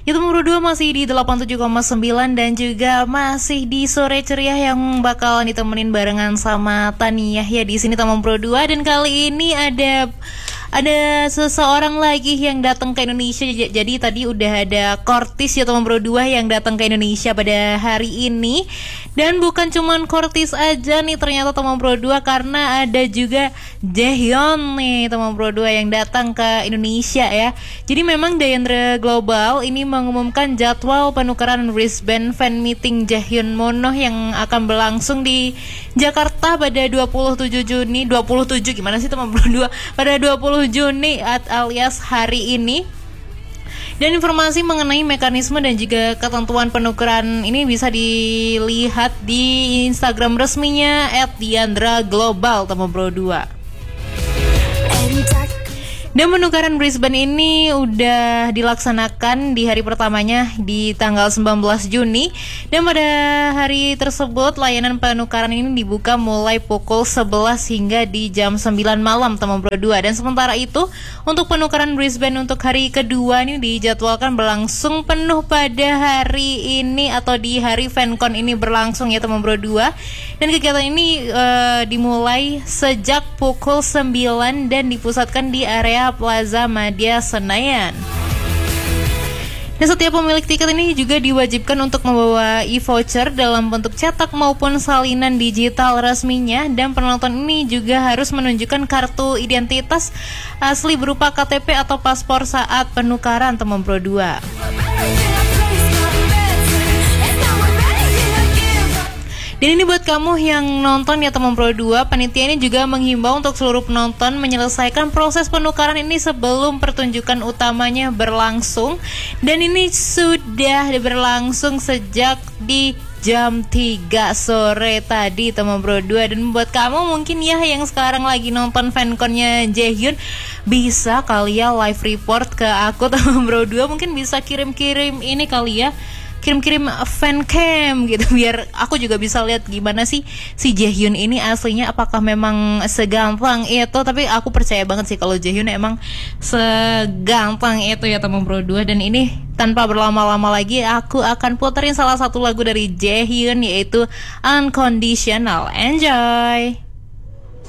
Itu nomor 2 masih di 87,9 dan juga masih di sore ceria yang bakalan ditemenin barengan sama Tania ya di sini Tamam Pro 2. Dan kali ini ada seseorang lagi yang datang ke Indonesia. Jadi tadi udah ada Kortis ya Tamam Pro 2 yang datang ke Indonesia pada hari ini. Dan bukan cuman Kortis aja nih ternyata Tamam Pro 2, karena ada juga Jaehyun nih Tamam Pro 2 yang datang ke Indonesia ya. Jadi memang Dayandra Global ini mengumumkan jadwal penukaran wristband fan meeting Jaehyun Mono yang akan berlangsung di Jakarta pada 27 Juni. 27 gimana sih Tamam Pro 2? Pada 20 Juni alias hari ini. Dan informasi mengenai mekanisme dan juga ketentuan penukaran ini bisa dilihat di Instagram resminya @Dayandra_Global Tamam Pro 2. Dan penukaran wristband ini udah dilaksanakan di hari pertamanya di tanggal 19 Juni. Dan pada hari tersebut layanan penukaran ini dibuka mulai pukul 11 hingga di jam 9 malam Tamam Pro 2. Dan sementara itu untuk penukaran wristband untuk hari kedua ini dijadwalkan berlangsung penuh pada hari ini atau di hari FanCon ini berlangsung ya Tamam Pro 2. Dan kegiatan ini dimulai sejak pukul 9 dan dipusatkan di area Plaza Madia Senayan. Dan setiap pemilik tiket ini juga diwajibkan untuk membawa e-voucher dalam bentuk cetak maupun salinan digital resminya. Dan penonton ini juga harus menunjukkan kartu identitas asli berupa KTP atau paspor saat penukaran Tamam Pro 2. Dan ini buat kamu yang nonton ya Tamam Pro 2, panitia ini juga menghimbau untuk seluruh penonton menyelesaikan proses penukaran ini sebelum pertunjukan utamanya berlangsung. Dan ini sudah berlangsung sejak di jam 3 sore tadi Tamam Pro 2. Dan buat kamu mungkin ya yang sekarang lagi nonton FanCon-nya Jaehyun, bisa kali ya live report ke aku Tamam Pro 2. Mungkin bisa kirim-kirim ini kali ya, kirim-kirim fan cam gitu biar aku juga bisa lihat gimana sih si Jaehyun ini aslinya, apakah memang segampang itu. Tapi aku percaya banget sih kalau Jaehyun emang segampang itu ya Tamam Pro 2. Dan ini tanpa berlama-lama lagi aku akan puterin salah satu lagu dari Jaehyun yaitu Unconditional. Enjoy.